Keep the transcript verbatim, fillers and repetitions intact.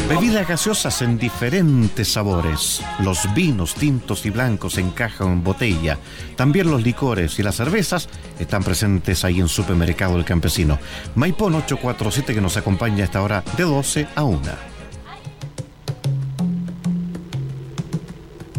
Bebidas gaseosas en diferentes sabores. Los vinos tintos y blancos en caja o en botella. También los licores y las cervezas están presentes ahí en Supermercado El Campesino. Maipón ocho cuatro siete, que nos acompaña a esta hora de doce a una.